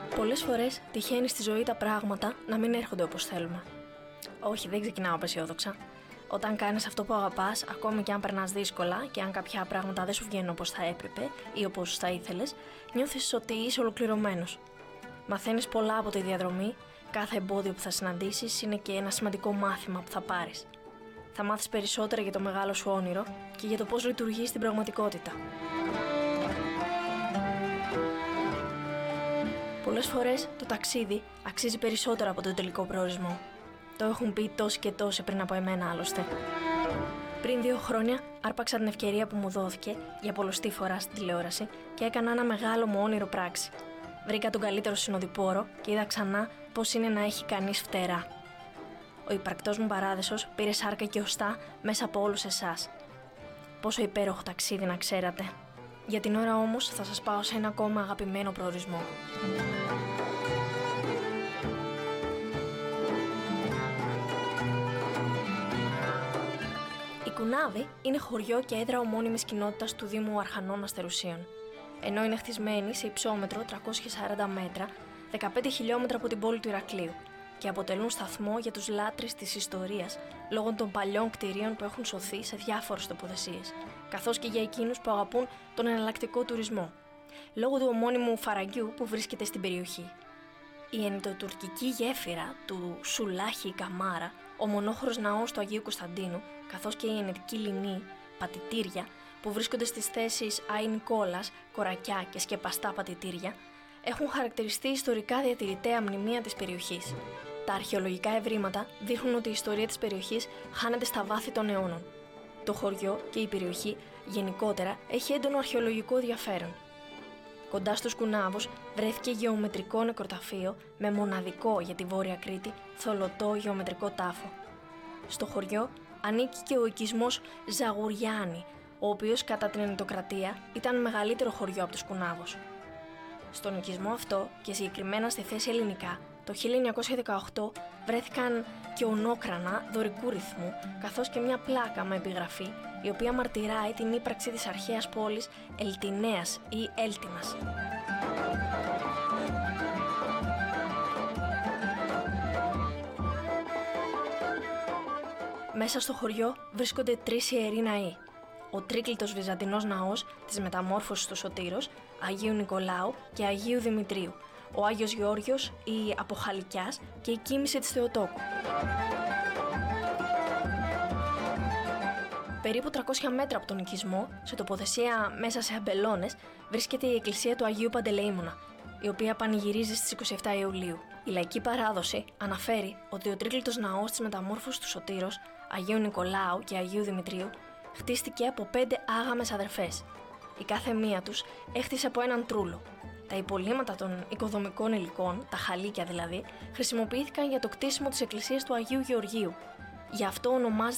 Πολλές φορές τυχαίνει στη ζωή τα πράγματα να μην έρχονται όπως θέλουμε. Όχι, δεν ξεκινάω απεσιόδοξα. Όταν κάνεις αυτό που αγαπάς, ακόμη και αν περνάς δύσκολα και αν κάποια πράγματα δεν σου βγαίνουν όπως θα έπρεπε ή όπως θα ήθελες, νιώθεις ότι είσαι ολοκληρωμένος. Μαθαίνεις πολλά από τη διαδρομή, κάθε εμπόδιο που θα συναντήσεις είναι και ένα σημαντικό μάθημα που θα πάρεις. Θα μάθεις περισσότερα για το μεγάλο σου όνειρο και για το πώς λειτουργεί στην πραγματικότητα. Πολλές φορές το ταξίδι αξίζει περισσότερο από τον τελικό προορισμό. Το έχουν πει τόσοι και τόσοι πριν από εμένα άλλωστε. Πριν 2 χρόνια άρπαξα την ευκαιρία που μου δόθηκε για πολλοστή φορά στην τηλεόραση και έκανα ένα μεγάλο μου όνειρο πράξη. Βρήκα τον καλύτερο συνοδοιπόρο και είδα ξανά πώς είναι να έχει κανείς φτερά. Ο υπαρκτός μου παράδεισος πήρε σάρκα και οστά μέσα από όλους εσάς. Πόσο υπέροχο ταξίδι να ξέρατε. Για την ώρα όμως θα σας πάω σε ένα ακόμα αγαπημένο προορισμό. Η Κουνάβη είναι χωριό και έδρα ομώνυμης κοινότητας του Δήμου Αρχανών Αστερουσίων. Ενώ είναι χτισμένη σε υψόμετρο 340 μέτρα, 15 χιλιόμετρα από την πόλη του Ηρακλείου και αποτελούν σταθμό για τους λάτρεις της ιστορίας λόγω των παλιών κτηρίων που έχουν σωθεί σε διάφορες τοποθεσίες, καθώς και για εκείνους που αγαπούν τον εναλλακτικό τουρισμό, λόγω του ομώνυμου φαραγγιού που βρίσκεται στην περιοχή. Η ενδοτουρκική γέφυρα του Σουλάχη Καμάρα, ο μονόχωρος ναός του Αγίου Κωνσταντίνου, καθώς και η ενετική λινή, πατητήρια, που βρίσκονται στις θέσεις Άι Νικόλας, Κορακιά και σκεπαστά πατητήρια, έχουν χαρακτηριστεί ιστορικά διατηρητέα μνημεία της περιοχής. Τα αρχαιολογικά ευρήματα δείχνουν ότι η ιστορία της περιοχής χάνεται στα βάθη των αιώνων. Το χωριό και η περιοχή γενικότερα έχει έντονο αρχαιολογικό ενδιαφέρον. Κοντά στους Κουνάβους βρέθηκε γεωμετρικό νεκροταφείο με μοναδικό για τη Βόρεια Κρήτη θολωτό γεωμετρικό τάφο. Στο χωριό ανήκει και ο οικισμός Ζαγουριάνη, ο οποίος κατά την Ενετοκρατία ήταν μεγαλύτερο χωριό από τους Κουνάβους. Στον οικισμό αυτό και συγκεκριμένα στη θέση ελληνικά, το 1918 βρέθηκαν και ονόκρανα δωρικού ρυθμού, καθώς και μια πλάκα με επιγραφή, η οποία μαρτυράει την ύπαρξη της αρχαίας πόλης Ελτινέας ή Έλτινας. Μέσα στο χωριό βρίσκονται 3 ιεροί ναοί. Ο τρίκλητος βυζαντινός ναός της μεταμόρφωσης του Σωτήρος, Αγίου Νικολάου και Αγίου Δημητρίου, ο Άγιος Γεώργιος ή Αποχαλικιάς και η Κοίμηση της Θεοτόκου. Περίπου 300 μέτρα από τον οικισμό, σε τοποθεσία μέσα σε αμπελώνες, βρίσκεται η εκκλησία του Αγίου Παντελεήμωνα, η οποία πανηγυρίζει στις 27 Ιουλίου. Η λαϊκή παράδοση αναφέρει ότι ο τρίκλητος ναός της μεταμόρφωσης του Σωτήρος, Αγίου Νικολάου και Αγίου Δημητρίου, χτίστηκε από 5 άγαμες αδερφές. Η κάθε μία τους έχτισε από έναν τρούλο. Τα υπολείμματα των οικοδομικών υλικών, τα χαλίκια δηλαδή, χρησιμοποιήθηκαν για το κτίσιμο της εκκλησίας του Αγίου Γεωργίου. Γι' αυτό ονομάζεται